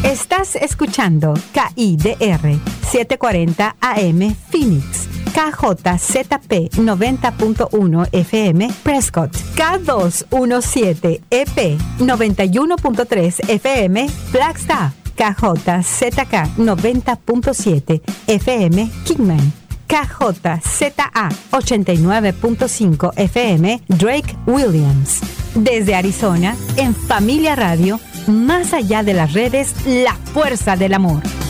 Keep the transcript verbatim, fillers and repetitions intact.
Estás escuchando K I D R setecientos cuarenta A M Phoenix, K J Z P noventa punto uno F M Prescott, K doscientos diecisiete E P noventa y uno punto tres F M Flagstaff, K J Z K noventa punto siete F M Kingman, K J Z A ochenta y nueve punto cinco F M Drake Williams. Desde Arizona, en Familia Radio, más allá de las redes, la fuerza del amor.